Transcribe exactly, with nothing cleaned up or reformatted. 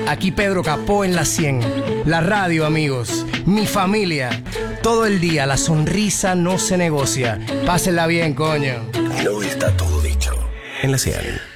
Aquí Pedro Capó en la cien. La radio, amigos. Mi familia. Todo el día la sonrisa no se negocia. Pásenla bien, coño. No está todo dicho. En la cien.